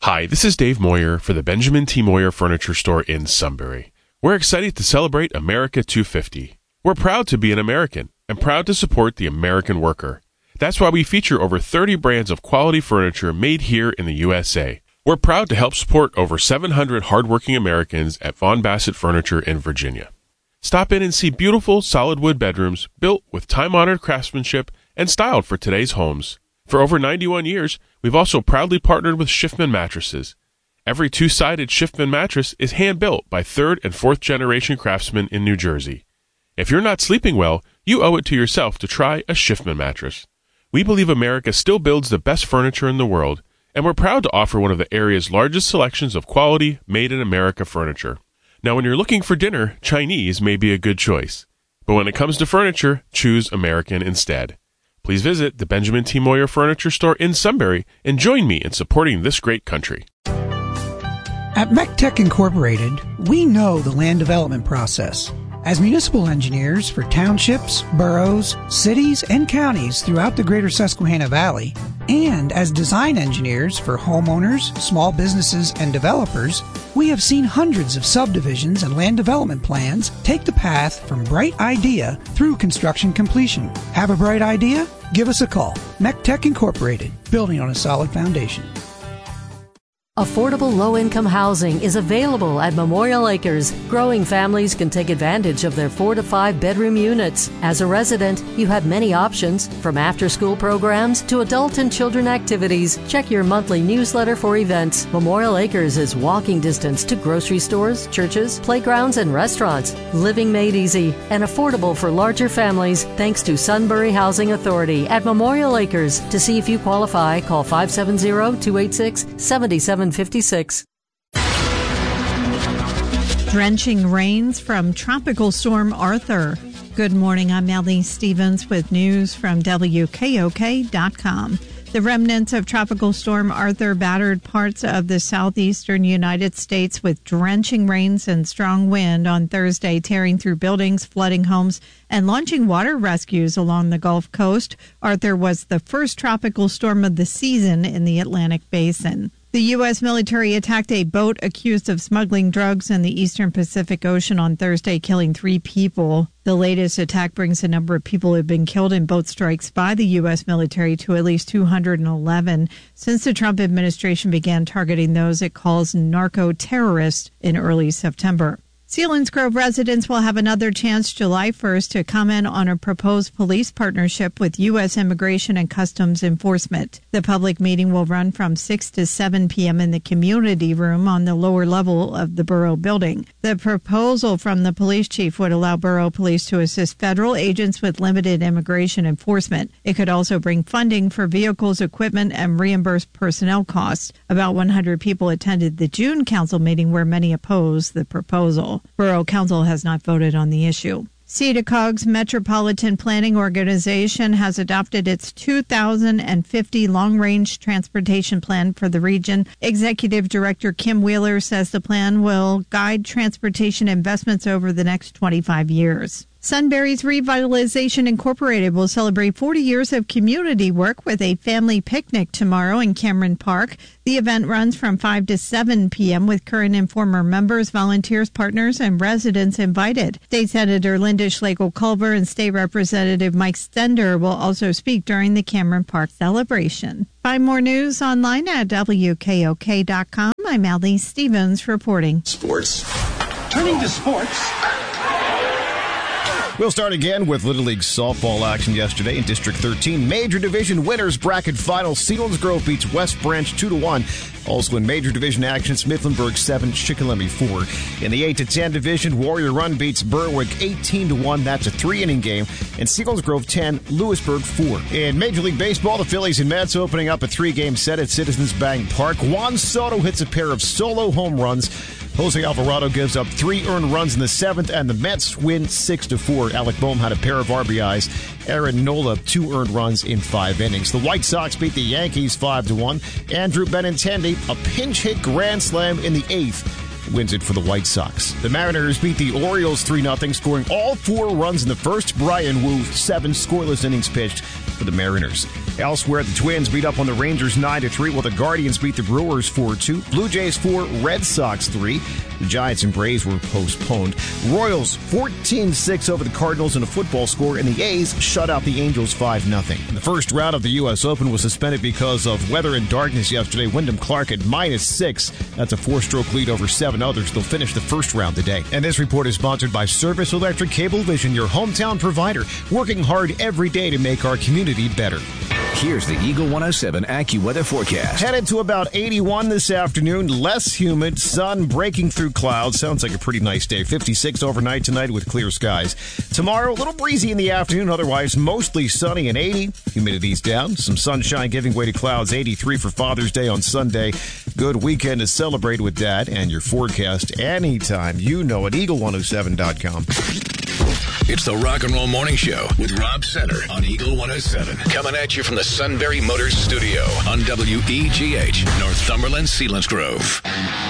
Hi, this is Dave Moyer for the Benjamin T. Moyer Furniture Store in Sunbury. We're excited to celebrate America 250. We're proud to be an American and proud to support the American worker. That's why we feature over 30 brands of quality furniture made here in the USA. We're proud to help support over 700 hardworking Americans at Von Bassett Furniture in Virginia. Stop in and see beautiful solid wood bedrooms built with time-honored craftsmanship and styled for today's homes. For over 91 years, we've also proudly partnered with Schiffman Mattresses. Every two-sided Schiffman mattress is hand-built by third and fourth generation craftsmen in New Jersey. If you're not sleeping well, you owe it to yourself to try a Schiffman mattress. We believe America still builds the best furniture in the world, and we're proud to offer one of the area's largest selections of quality, made-in-America furniture. Now, when you're looking for dinner, Chinese may be a good choice. But when it comes to furniture, choose American instead. Please visit the Benjamin T. Moyer Furniture Store in Sunbury and join me in supporting this great country. At MECTech Incorporated, we know the land development process. As municipal engineers for townships, boroughs, cities, and counties throughout the greater Susquehanna Valley, and as design engineers for homeowners, small businesses, and developers, we have seen hundreds of subdivisions and land development plans take the path from bright idea through construction completion. Have a bright idea? Give us a call. MECTech Incorporated, building on a solid foundation. Affordable low-income housing is available at Memorial Acres. Growing families can take advantage of their 4 to 5 bedroom units. As a resident, you have many options, from after-school programs to adult and children activities. Check your monthly newsletter for events. Memorial Acres is walking distance to grocery stores, churches, playgrounds, and restaurants. Living made easy and affordable for larger families thanks to Sunbury Housing Authority at Memorial Acres. To see if you qualify, call 570-286-7756. Drenching rains from Tropical Storm Arthur. Good morning, I'm Melanie Stevens with news from WKOK.com. The remnants of Tropical Storm Arthur battered parts of the southeastern United States with drenching rains and strong wind on Thursday, tearing through buildings, flooding homes, and launching water rescues along the Gulf Coast. Arthur was the first tropical storm of the season in the Atlantic Basin. The U.S. military attacked a boat accused of smuggling drugs in the eastern Pacific Ocean on Thursday, killing 3 people. The latest attack brings the number of people who have been killed in boat strikes by the U.S. military to at least 211 since the Trump administration began targeting those it calls narco-terrorists in early September. Selinsgrove residents will have another chance July 1st to comment on a proposed police partnership with U.S. Immigration and Customs Enforcement. The public meeting will run from 6 to 7 p.m. in the community room on the lower level of the borough building. The proposal from the police chief would allow borough police to assist federal agents with limited immigration enforcement. It could also bring funding for vehicles, equipment, and reimburse personnel costs. About 100 people attended the June council meeting where many opposed the proposal. Borough Council has not voted on the issue. CEDACOG's Metropolitan Planning Organization has adopted its 2050 long-range transportation plan for the region. Executive Director Kim Wheeler says the plan will guide transportation investments over the next 25 years. Sunbury's Revitalization Incorporated will celebrate 40 years of community work with a family picnic tomorrow in Cameron Park. The event runs from 5 to 7 p.m. with current and former members, volunteers, partners, and residents invited. State Senator Linda Schlegel-Culver and State Representative Mike Stender will also speak during the Cameron Park celebration. Find more news online at WKOK.com. I'm Allie Stevens reporting. Sports. Turning to sports. We'll start again with Little League softball action yesterday in District 13. Major Division winners bracket final. Selinsgrove beats West Branch 2-1. Also in Major Division action, Smithlenburg 7, Shikellamy 4. In the 8-10 division, Warrior Run beats Berwick 18-1. That's a 3-inning game. And Selinsgrove 10, Lewisburg 4. In Major League Baseball, the Phillies and Mets opening up a 3-game set at Citizens Bank Park. Juan Soto hits a pair of solo home runs. Jose Alvarado gives up 3 earned runs in the 7th, and the Mets win 6-4. Alec Boehm had a pair of RBIs. Aaron Nola, 2 earned runs in 5 innings. The White Sox beat the Yankees 5-1. Andrew Benintendi, a pinch hit grand slam in the 8th, wins it for the White Sox. The Mariners beat the Orioles 3-0, scoring all 4 runs in the first. Brian Wu, 7 scoreless innings pitched. for the Mariners. Elsewhere, the Twins beat up on the Rangers 9-3, while the Guardians beat the Brewers 4-2. Blue Jays 4, Red Sox 3. The Giants and Braves were postponed. Royals 14-6 over the Cardinals in a football score, and the A's shut out the Angels 5-0. The first round of the U.S. Open was suspended because of weather and darkness yesterday. Wyndham Clark at -6. That's a 4-stroke lead over 7 others. They'll finish the first round today. And this report is sponsored by Service Electric Cablevision, your hometown provider, working hard every day to make our community better. Here's the Eagle 107 AccuWeather forecast. Headed to about 81 this afternoon. Less humid, sun breaking through clouds. Sounds like a pretty nice day. 56 overnight tonight with clear skies. Tomorrow, a little breezy in the afternoon. Otherwise, mostly sunny and 80. Humidity's down. Some sunshine giving way to clouds. 83 for Father's Day on Sunday. Good weekend to celebrate with Dad. And your forecast anytime. You know at Eagle107.com. It's the Rock and Roll Morning Show with Rob Center on Eagle 107. Coming at you from the Sunbury Motors Studio on WEGH, Northumberland, Selinsgrove.